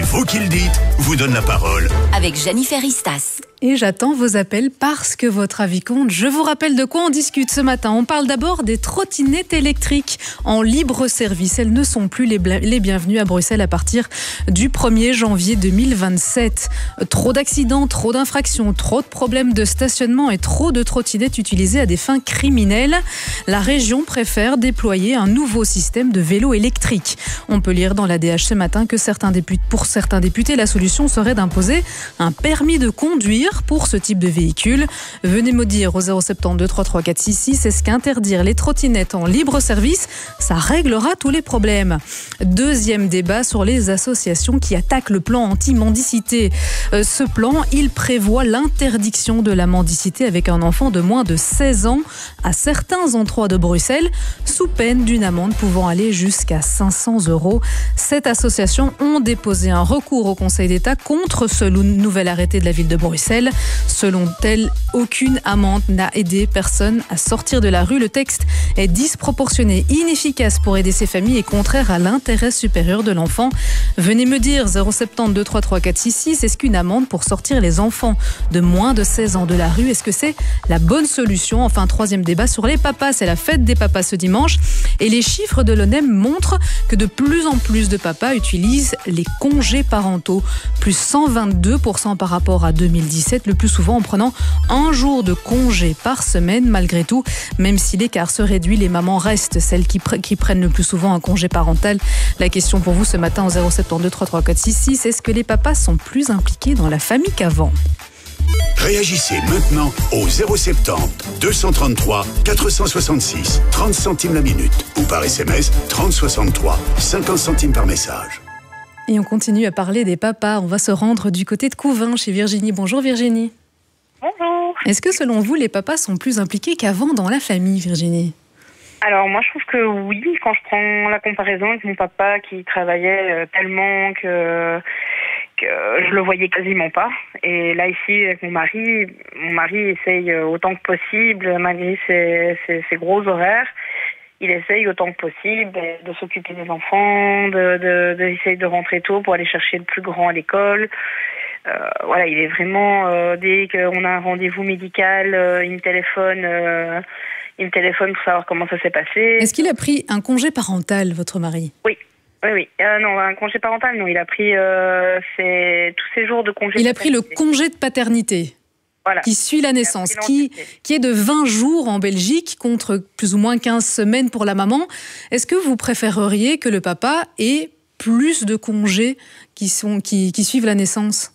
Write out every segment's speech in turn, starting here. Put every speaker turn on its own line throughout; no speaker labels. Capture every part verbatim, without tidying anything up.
Vous qui le dites vous donne la parole.
Avec Jennifer Istas.
Et j'attends vos appels parce que votre avis compte. Je vous rappelle de quoi on discute ce matin. On parle d'abord des trottinettes électriques en libre service. Elles ne sont plus les, les bienvenues à Bruxelles à partir du premier janvier deux mille vingt-sept. Trop d'accidents, trop d'infractions, trop de problèmes de stationnement et trop de trottinettes utilisées à des fins criminelles. La région préfère déployer un nouveau système de vélos électriques. On peut lire dans l'A D H ce matin que certains députés, pour certains députés, la solution serait d'imposer un permis de conduire pour ce type de véhicule. Venez me dire au zéro sept deux trois trois quatre six six, est-ce qu'interdire les trottinettes en libre service, ça réglera tous les problèmes? Deuxième débat sur les associations qui attaquent le plan anti-mendicité. Euh, ce plan, il prévoit l'interdiction de la mendicité avec un enfant de moins de seize ans à certains endroits de Bruxelles, sous peine d'une amende pouvant aller jusqu'à cinq cents euros. Cette association ont déposé un recours au Conseil d'État contre ce nouvel arrêté de la ville de Bruxelles. Selon elle, aucune amende n'a aidé personne à sortir de la rue. Le texte est disproportionné, inefficace pour aider ces familles et contraire à l'intérêt supérieur de l'enfant. Venez me dire, zéro sept deux trois trois quatre six six, est-ce qu'une amende pour sortir les enfants de moins de seize ans de la rue, est-ce que c'est la bonne solution? Enfin, troisième débat sur les papas, c'est la fête des papas ce dimanche et les chiffres de l'O N E M montrent que de plus en plus de papas utilisent les congés parentaux, plus cent vingt-deux pour cent par rapport à deux mille dix-sept, le plus souvent en prenant un jour de congé par semaine. Malgré tout, même si l'écart se réduit, les mamans restent celles qui, pre- qui prennent le plus souvent un congé parental. La question pour vous ce matin au zéro sept deux trois trois quatre six six, est-ce que les papas sont plus impliqués dans la famille qu'avant?
Réagissez maintenant au zéro sept deux cent trente-trois quatre cent soixante-six, trente centimes la minute ou par S M S trente soixante-trois, cinquante centimes par message.
Et on continue à parler des papas. On va se rendre du côté de Couvin chez Virginie. Bonjour Virginie.
Bonjour.
Est-ce que selon vous, les papas sont plus impliqués qu'avant dans la famille, Virginie?
Alors moi je trouve que oui, quand je prends la comparaison avec mon papa qui travaillait euh, tellement que, que je le voyais quasiment pas. Et là ici avec mon mari, mon mari essaye autant que possible, malgré ses, ses, ses gros horaires, il essaye autant que possible de, de s'occuper des enfants, de, de, de essayer de rentrer tôt pour aller chercher le plus grand à l'école. Euh, voilà, il est vraiment, euh, dès qu'on a un rendez-vous médical, euh, il me téléphone, euh, il me téléphone pour savoir comment ça s'est passé.
Est-ce qu'il a pris un congé parental, votre mari?
Oui, oui, oui. Euh, non, un congé parental, non, il a pris euh, ses, tous ses jours de congé.
Il a pris le congé de paternité. Voilà. Qui suit la naissance, qui, qui est de vingt jours en Belgique contre plus ou moins quinze semaines pour la maman. Est-ce que vous préféreriez que le papa ait plus de congés qui, sont, qui, qui suivent la naissance?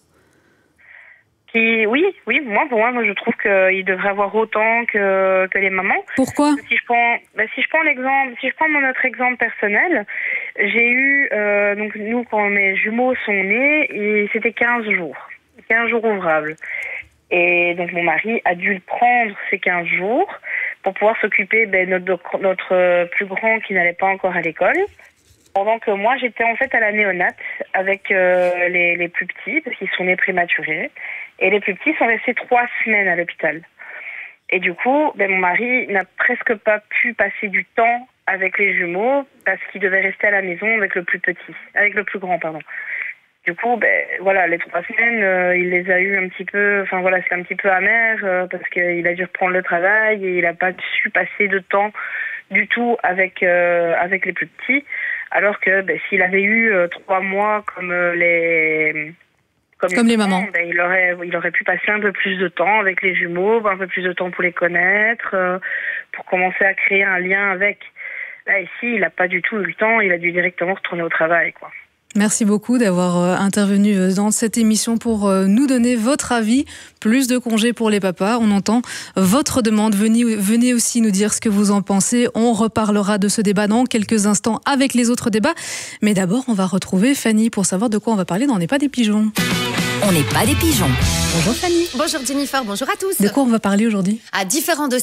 Qui, oui, oui, moi, pour moi, moi, je trouve qu'il devrait avoir autant que, que les mamans.
Pourquoi?
Si je prends, bah, si je prends l'exemple, si je prends notre exemple personnel, j'ai eu, euh, donc nous, quand mes jumeaux sont nés, et c'était quinze jours, quinze jours ouvrables. Et donc mon mari a dû prendre ces quinze jours pour pouvoir s'occuper de notre, notre plus grand qui n'allait pas encore à l'école. Pendant que moi, j'étais en fait à la néonate avec euh, les, les plus petits, parce qu'ils sont nés prématurés. Et les plus petits sont restés trois semaines à l'hôpital. Et du coup, ben, mon mari n'a presque pas pu passer du temps avec les jumeaux parce qu'il devait rester à la maison avec le plus petit, avec le plus grand, pardon. Du coup, ben, voilà, les trois semaines, euh, il les a eu un petit peu, enfin voilà, c'est un petit peu amer euh, parce qu'il a dû reprendre le travail et il n'a pas su passer de temps du tout avec euh, avec les plus petits. Alors que ben, s'il avait eu euh, trois mois comme euh, les
comme, comme les, les mamans,
ben, il aurait il aurait pu passer un peu plus de temps avec les jumeaux, un peu plus de temps pour les connaître, euh, pour commencer à créer un lien avec. Là ici, il n'a pas du tout eu le temps, il a dû directement retourner au travail, quoi.
Merci beaucoup d'avoir euh, intervenu euh, dans cette émission pour euh, nous donner votre avis. Plus de congés pour les papas. On entend votre demande. Venez, venez aussi nous dire ce que vous en pensez. On reparlera de ce débat dans quelques instants avec les autres débats. Mais d'abord, on va retrouver Fanny pour savoir de quoi on va parler dans On n'est pas des pigeons.
On n'est pas des pigeons.
Bonjour Fanny.
Bonjour Jennifer, bonjour à tous.
De quoi on va parler aujourd'hui?
À différents dossiers.